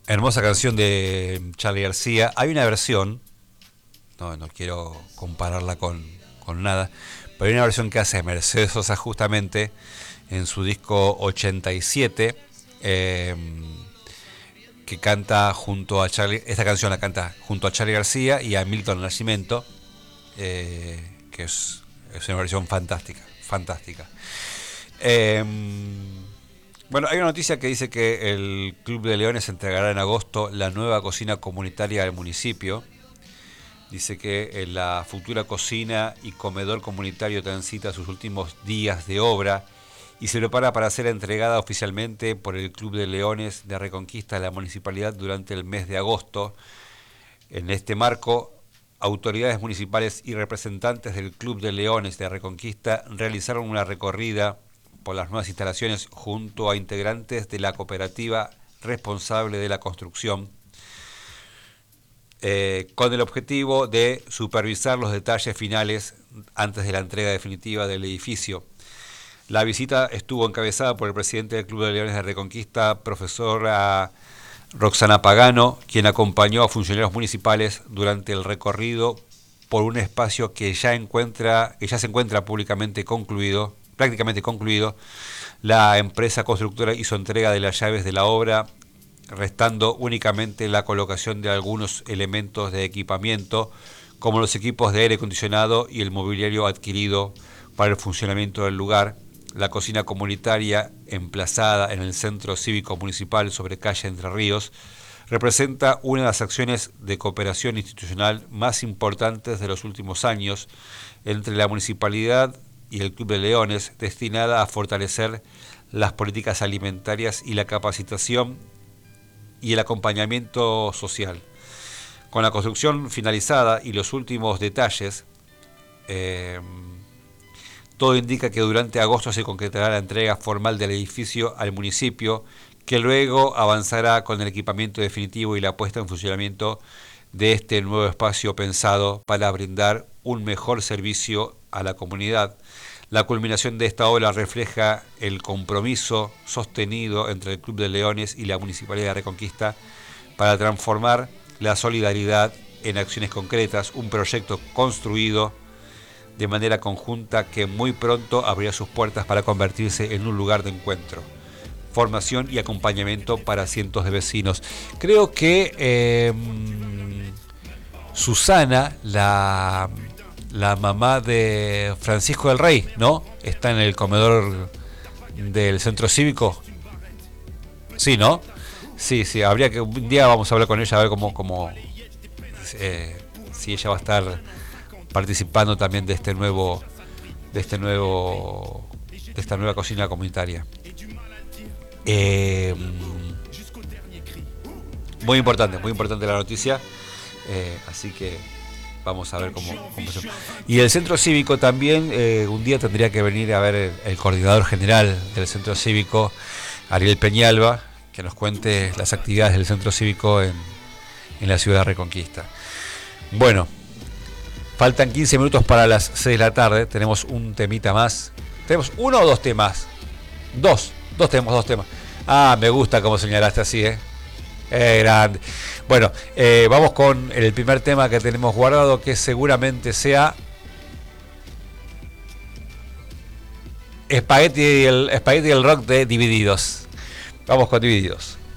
Hermosa canción de Charly García. Hay una versión, no quiero compararla con nada, pero hay una versión que hace Mercedes Sosa justamente en su disco 87, que canta junto a Charly. Esta canción la canta junto a Charly García y a Milton Nascimento, que es una versión fantástica, fantástica. Eh, bueno, hay una noticia que dice que el Club de Leones entregará en agosto la nueva cocina comunitaria del municipio. Dice que la futura cocina y comedor comunitario transita sus últimos días de obra y se prepara para ser entregada oficialmente por el Club de Leones de Reconquista a la municipalidad durante el mes de agosto. En este marco, autoridades municipales y representantes del Club de Leones de Reconquista realizaron una recorrida por las nuevas instalaciones junto a integrantes de la cooperativa responsable de la construcción, con el objetivo de supervisar los detalles finales antes de la entrega definitiva del edificio. La visita estuvo encabezada por el presidente del Club de Leones de Reconquista, profesora Roxana Pagano, quien acompañó a funcionarios municipales durante el recorrido por un espacio que ya se encuentra prácticamente concluido. La empresa constructora hizo entrega de las llaves de la obra, restando únicamente la colocación de algunos elementos de equipamiento, como los equipos de aire acondicionado y el mobiliario adquirido para el funcionamiento del lugar. La cocina comunitaria, emplazada en el Centro Cívico Municipal sobre calle Entre Ríos, representa una de las acciones de cooperación institucional más importantes de los últimos años entre la municipalidad y el Club de Leones, destinada a fortalecer las políticas alimentarias y la capacitación y el acompañamiento social. Con la construcción finalizada y los últimos detalles, todo indica que durante agosto se concretará la entrega formal del edificio al municipio, que luego avanzará con el equipamiento definitivo y la puesta en funcionamiento de este nuevo espacio pensado para brindar un mejor servicio a la comunidad. La culminación de esta obra refleja el compromiso sostenido entre el Club de Leones y la Municipalidad de Reconquista para transformar la solidaridad en acciones concretas, un proyecto construido de manera conjunta que muy pronto abrirá sus puertas para convertirse en un lugar de encuentro, formación y acompañamiento para cientos de vecinos. Creo que Susana, la mamá de Francisco del Rey, ¿no? Está en el comedor del centro cívico. Sí, ¿no? Sí, habría que un día vamos a hablar con ella a ver cómo si ella va a estar participando también de esta nueva cocina comunitaria. Muy importante la noticia, así que vamos a ver cómo se... Y el centro cívico también, un día tendría que venir a ver el coordinador general del centro cívico, Ariel Peñalba, que nos cuente las actividades del centro cívico en la ciudad de Reconquista. Bueno, faltan 15 minutos para las 6 de la tarde. Tenemos un temita más. ¿Tenemos uno o dos temas? Dos temas. Ah, me gusta cómo señalaste así, grande. Bueno, vamos con el primer tema que tenemos guardado, que seguramente sea Spaghetti y el rock de Divididos. Vamos con Divididos.